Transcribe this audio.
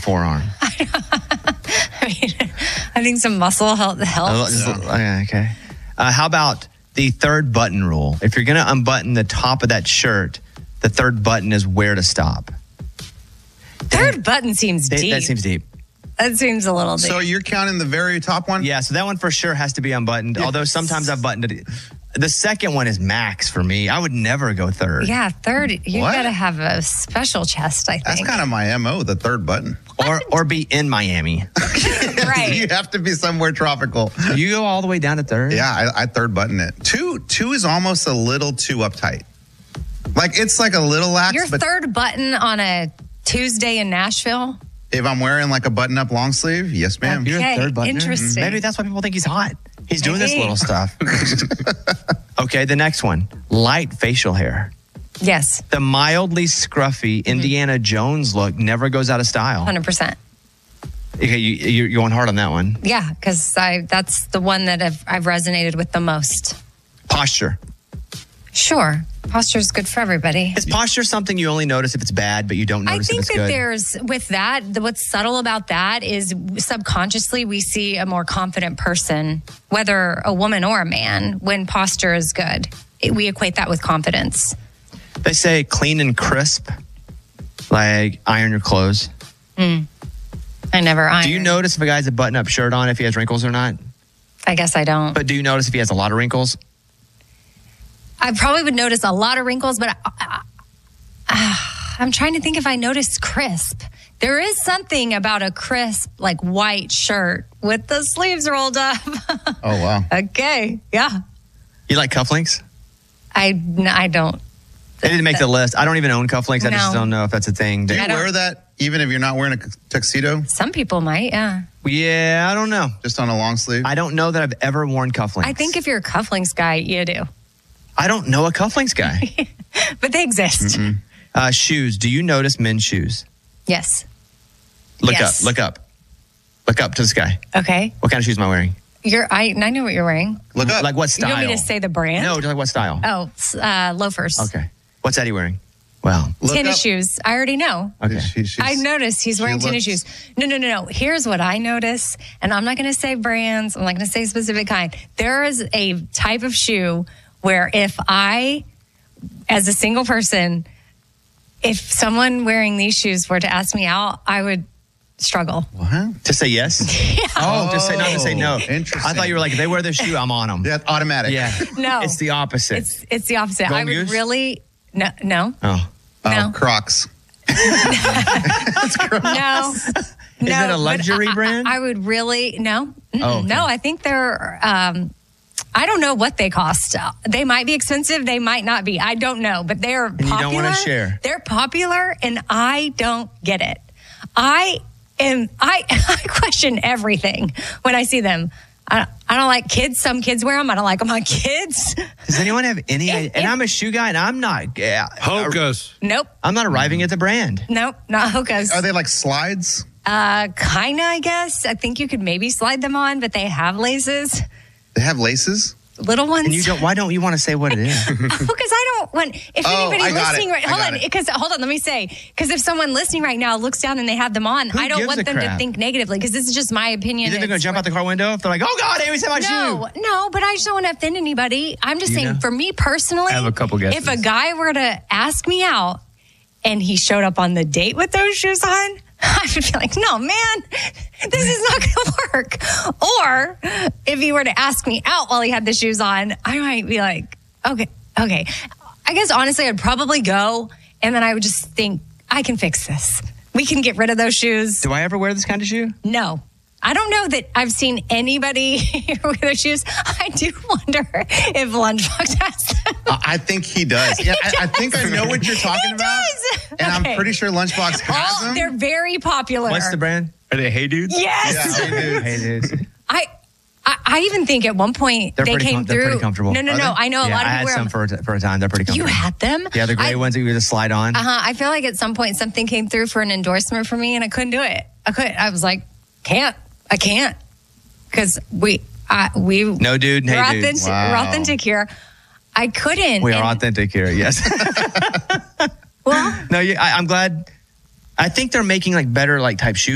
forearm? I think some muscle helps. Okay. How about the third button rule? If you're going to unbutton the top of that shirt, the third button is where to stop. Third button seems deep. That seems deep. That seems a little deep. So you're counting the very top one? Yeah, so that one for sure has to be unbuttoned, although sometimes I've buttoned it. The second one is max for me. I would never go third. Yeah, third. You got to have a special chest, I think. That's kind of my MO, the third button. Or be in Miami. Right. You have to be somewhere tropical. You go all the way down to third? Yeah, I third button it. Two is almost a little too uptight. Like, it's like a little lax. Your but third button on a Tuesday in Nashville? If I'm wearing like a button-up long sleeve, yes, ma'am. Okay. You're a third buttoner? Interesting. Maybe that's why people think he's hot. He's doing this little stuff. Okay, the next one. Light facial hair. Yes. The mildly scruffy Indiana Jones look never goes out of style. 100%. Okay, you're going hard on that one. Yeah, because that's the one that I've resonated with the most. Posture. Sure. Posture is good for everybody. Is posture something you only notice if it's bad, but you don't notice if it's good? I think that there's, with that, what's subtle about that is subconsciously we see a more confident person, whether a woman or a man, when posture is good. We equate that with confidence. They say clean and crisp, like iron your clothes. I never iron. Do you notice if a guy has a button-up shirt on, if he has wrinkles or not? I guess I don't. But do you notice if he has a lot of wrinkles? I probably would notice a lot of wrinkles, but I'm trying to think if I noticed crisp. There is something about a crisp, like white shirt with the sleeves rolled up. Oh, wow. Okay. Yeah. You like cufflinks? I don't. They didn't make the list. I don't even own cufflinks. I just No. don't know if that's a thing. Do you wear that even if you're not wearing a tuxedo? Some people might, yeah. Yeah, I don't know. Just on a long sleeve? I don't know that I've ever worn cufflinks. I think if you're a cufflinks guy, you do. I don't know a cufflinks guy. But they exist. Shoes. Do you notice men's shoes? Yes. Look Yes. up. Look up. Look up to the sky. Okay. What kind of shoes am I wearing? I know what you're wearing. Look up. Like what You style? want me to say the brand? No, just like what style? Oh, loafers. Okay. What's Eddie wearing? Well, Look Tennis up. shoes. I already know. okay. I noticed he's wearing tennis shoes. No. Here's what I notice, and I'm not going to say brands. I'm not going to say specific kind. There is a type of shoe where if I, as a single person, if someone wearing these shoes were to ask me out, I would struggle. What? To say yes? Oh, to say not to say no. Interesting. I thought you were like, if they wear this shoe, I'm on them. That's automatic. Yeah. No. It's the opposite. It's the opposite. I Golden would Goose? really no. Oh. Oh, No. Crocs. No. Is it a luxury but brand? I would really no. Oh, okay. No, I think they're. I don't know what they cost. They might be expensive. They might not be. I don't know. But they are popular. You don't want to share. They're popular, and I don't get it. I question everything when I see them. I don't like kids. Some kids wear them. I don't like them on kids. Does anyone have any idea? And I'm a shoe guy, and I'm not. Hokas. Nope. I'm not arriving at the brand. Nope. Not Hokas. Are they like slides? Kinda, I guess. I think you could maybe slide them on, but they have laces. They have laces? Little ones. And you don't. Why don't you want to say what it is? Because I don't want. If anybody I got listening, it. I got it. hold on. Let me say, because if someone listening right now looks down and they have them on, Who I don't gives want a them to crap? think negatively. Because this is just my opinion. You think they're going to jump out the car window if they're like, oh God, Amy said my shoe? No, but I just don't want to offend anybody. I'm just You saying, know? for me personally, I have a couple guesses. if a guy were to ask me out and he showed up on the date with those shoes on, I would be like, no, man, this is not going to work. Or if he were to ask me out while he had the shoes on, I might be like, okay. I guess honestly, I'd probably go, and then I would just think, I can fix this. We can get rid of those shoes. Do I ever wear this kind of shoe? No. I don't know that I've seen anybody wear those shoes. I do wonder if Lunchbox has them. I think he does. Yeah, I think I know what you're talking about. does. And Okay. I'm pretty sure Lunchbox has them. They're very popular. What's the brand? Are they Hey Dudes? Yes. Yeah, they do. Hey Dudes. I even think at one point They're they pretty came they're through. pretty comfortable. No. I know a Yeah, lot of I had people wear some them. for a time. They're pretty comfortable. You had them? Yeah, the gray ones that you just slide on. I feel like at some point something came through for an endorsement for me, and I couldn't do it. I was like, I can't, because we No dude, we're hey dude. authentic, Wow. we're authentic here. I couldn't. We are and- authentic here, yes. Well, No, I'm glad. I think they're making like better like type shoes.